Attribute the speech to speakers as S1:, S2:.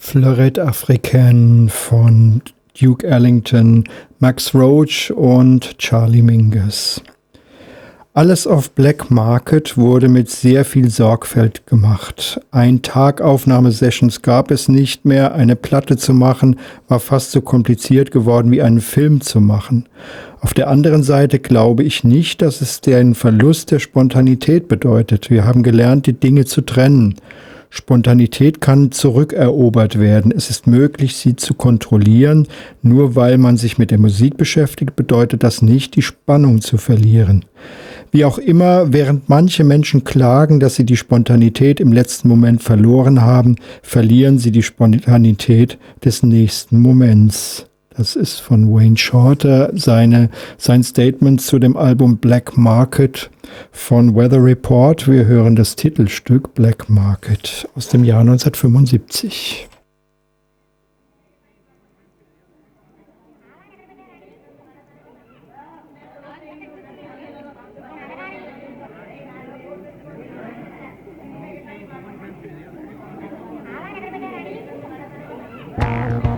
S1: Fleurette Africaine von Duke Ellington, Max Roach und Charlie Mingus. Alles auf Black Market wurde mit sehr viel Sorgfalt gemacht. Ein Tag Aufnahmesessions gab es nicht mehr. Eine Platte zu machen war fast so kompliziert geworden wie einen Film zu machen. Auf der anderen Seite glaube ich nicht, dass es den Verlust der Spontanität bedeutet. Wir haben gelernt, die Dinge zu trennen. Spontanität kann zurückerobert werden. Es ist möglich, sie zu kontrollieren. Nur weil man sich mit der Musik beschäftigt, bedeutet das nicht, die Spannung zu verlieren. Wie auch immer, während manche Menschen klagen, dass sie die Spontanität im letzten Moment verloren haben, verlieren sie die Spontanität des nächsten Moments. Das ist von Wayne Shorter, sein Statement zu dem Album Black Market von Weather Report. Wir hören das Titelstück Black Market aus dem Jahr 1975.